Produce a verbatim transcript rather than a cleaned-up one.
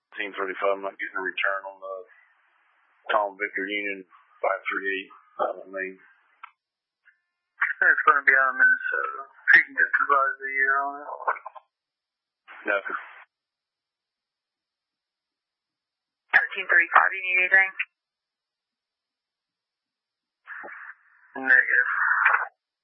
thirteen thirty-five, I'm not getting a return on the Tom Victor Union five three eight. I mean, it's going to be out of Minnesota. You can just advise the year on it. No. thirteen thirty-five, you need anything? Negative.